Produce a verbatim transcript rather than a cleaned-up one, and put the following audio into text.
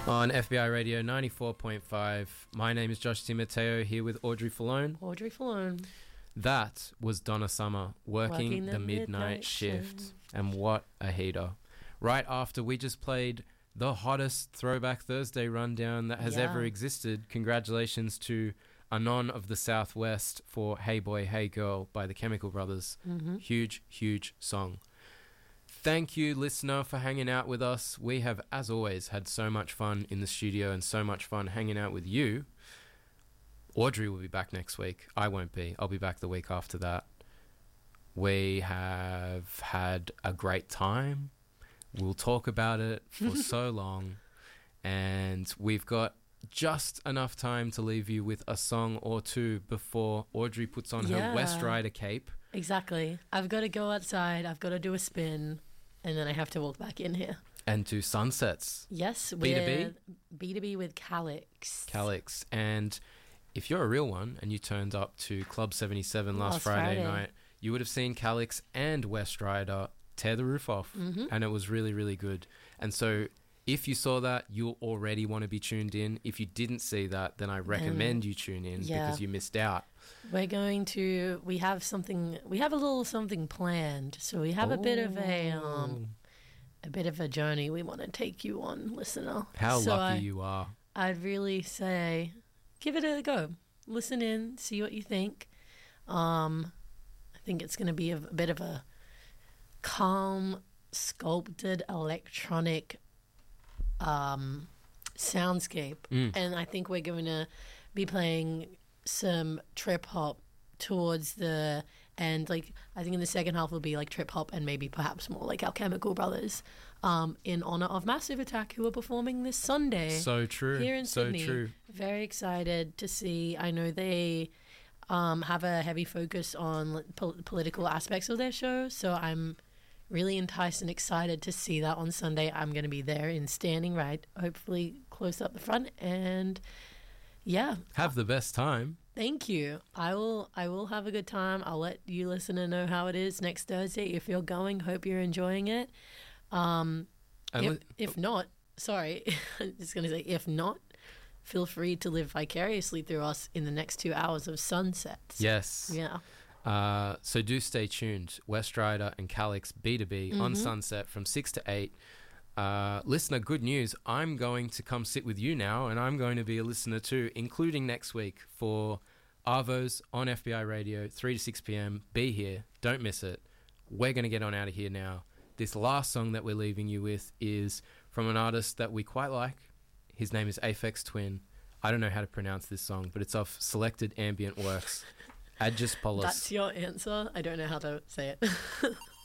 On F B I Radio ninety-four point five, my name is Josh Timoteo, here with Audrey Falone. Audrey Falone. That was Donna Summer, Working, Working the, the Midnight, Midnight Shift. Shift. And what a heater. Right after we just played the hottest Throwback Thursday rundown that has Yeah. ever existed. Congratulations to Anon of the Southwest for Hey Boy, Hey Girl by the Chemical Brothers. Mm-hmm. Huge, huge song. Thank you, listener, for hanging out with us. We have, as always, had so much fun in the studio and so much fun hanging out with you. Audrey will be back next week. I won't be. I'll be back the week after that. We have had a great time. We'll talk about it for so long. And we've got just enough time to leave you with a song or two before Audrey puts on Yeah. her West Rider cape. Exactly. I've got to go outside. I've got to do a spin. And then I have to walk back in here. And to Sunsets. Yes. B two B? With B two B with Calix. Calix. And if you're a real one and you turned up to Club seventy-seven last, Last Friday, Friday. night, you would have seen Calix and West Rider tear the roof off. Mhm. And it was really, really good. And so if you saw that, you'll already want to be tuned in. If you didn't see that, then I recommend you tune in yeah. because you missed out. We're going to, we have something, we have a little something planned. So we have a bit of a, um, a bit of a journey we want to take you on, listener. How so lucky I, you are. I'd really say, give it a go. Listen in, see what you think. Um, I think it's going to be a, a bit of a calm, sculpted, electronic um, soundscape. Mm. And I think we're going to be playing some trip hop towards the end. Like, I think in the second half will be like trip hop and maybe perhaps more like our Chemical Brothers, um, in honor of Massive Attack, who are performing this Sunday. So true. Here in so Sydney. true. Very excited to see. I know they um, have a heavy focus on pol- political aspects of their show, so I'm really enticed and excited to see that on Sunday. I'm going to be there in standing right, hopefully close up the front, and yeah. Have the best time. Thank you. I will I will have a good time. I'll let you listener know how it is next Thursday. If you're going, hope you're enjoying it. Um, And if, li- if not, sorry, I'm just going to say, if not, feel free to live vicariously through us in the next two hours of sunsets. Yes. Yeah. Uh, so do stay tuned. West Rider and Calix B two B on Mhm. Sunset from six to eight. Uh, listener, good news. I'm going to come sit with you now, and I'm going to be a listener too, including next week for Arvos on F B I Radio, three to six p.m. Be here. Don't miss it. We're going to get on out of here now. This last song that we're leaving you with is from an artist that we quite like. His name is Aphex Twin. I don't know how to pronounce this song, but it's off Selected Ambient Works. Adjus Polis. That's your answer. I don't know how to say it.